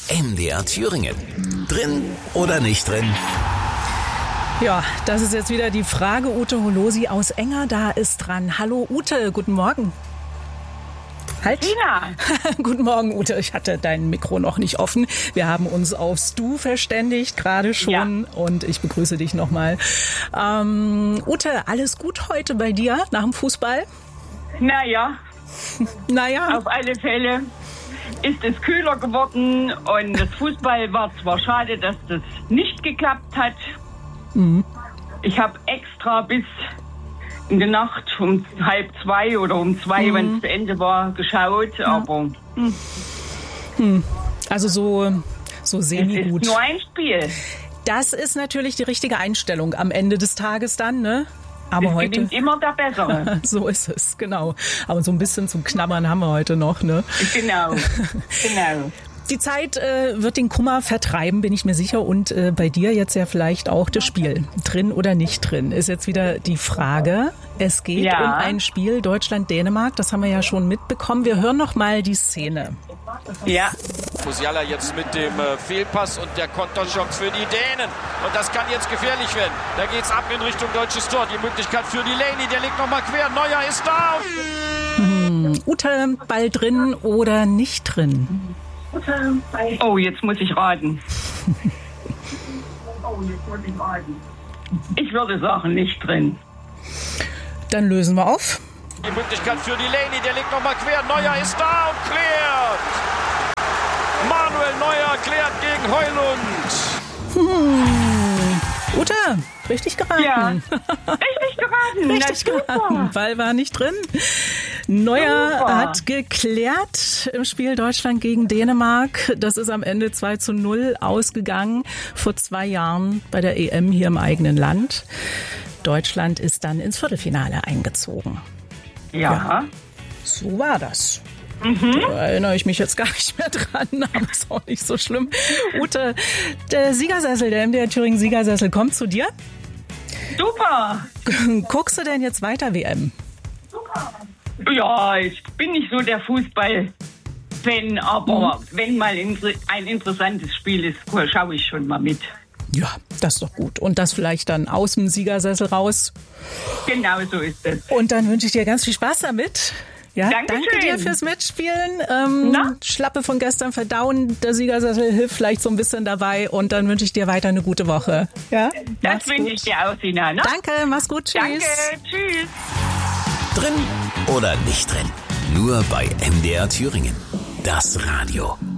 MDR Thüringen. Drin oder nicht drin? Ja, das ist jetzt wieder die Frage. Ute Holosi aus Enger, da ist dran. Hallo Ute, guten Morgen. Halt. Tina. Guten Morgen, Ute. Ich hatte dein Mikro noch nicht offen. Wir haben uns aufs Du verständigt, gerade schon. Ja. Und ich begrüße dich nochmal. Ute, alles gut heute bei dir nach dem Fußball? Naja. Auf alle Fälle ist es kühler geworden. Und das Fußball war zwar schade, dass das nicht geklappt hat. Mhm. Ich habe extra bis in der Nacht um 1:30 oder um 2, wenn es zu Ende war, geschaut, aber... Also so semi-gut. Es ist nur ein Spiel. Das ist natürlich die richtige Einstellung am Ende des Tages dann, ne? Aber heute gewinnt immer der Bessere. So ist es, genau. Aber so ein bisschen zum Knabbern haben wir heute noch, ne? Genau. Die Zeit wird den Kummer vertreiben, bin ich mir sicher. Und bei dir jetzt ja vielleicht auch das Spiel. Drin oder nicht drin, ist jetzt wieder die Frage. Es geht um ein Spiel Deutschland-Dänemark. Das haben wir ja schon mitbekommen. Wir hören noch mal die Szene. Ja. Musiala jetzt mit dem Fehlpass und der Konterchance für die Dänen. Und das kann jetzt gefährlich werden. Da geht's ab in Richtung deutsches Tor. Die Möglichkeit für Delaney, der legt nochmal quer. Neuer ist da. Ute, Ball drin oder nicht drin? Oh, jetzt muss ich raten. Ich würde sagen, nicht drin. Dann lösen wir auf. Die Möglichkeit für Delaney, der legt nochmal quer. Neuer ist da und klärt. Manuel Neuer klärt gegen Heulund. Ute, richtig geraten. Ja, richtig geraten. Richtig geraten. Ball war nicht drin. Neuer hat geklärt im Spiel Deutschland gegen Dänemark. Das ist am Ende 2:0 ausgegangen vor 2 Jahren bei der EM hier im eigenen Land. Deutschland ist dann ins Viertelfinale eingezogen. Ja. So war das. Da erinnere ich mich jetzt gar nicht mehr dran, aber ist auch nicht so schlimm. Ute, der Siegersessel, der MDR Thüringen Siegersessel kommt zu dir. Super. Guckst du denn jetzt weiter WM? Super. Ja, ich bin nicht so der Fußball-Fan, aber wenn mal ein interessantes Spiel ist, schaue ich schon mal mit. Ja, das ist doch gut. Und das vielleicht dann aus dem Siegersessel raus. Genau so ist es. Und dann wünsche ich dir ganz viel Spaß damit. Ja, danke dir fürs Mitspielen. Schlappe von gestern verdauen. Der Siegersessel hilft vielleicht so ein bisschen dabei. Und dann wünsche ich dir weiter eine gute Woche. Ja? Das wünsche ich dir auch, Sina. Ne? Danke, mach's gut. Tschüss. Danke, tschüss. Drin oder nicht drin? Nur bei MDR Thüringen. Das Radio.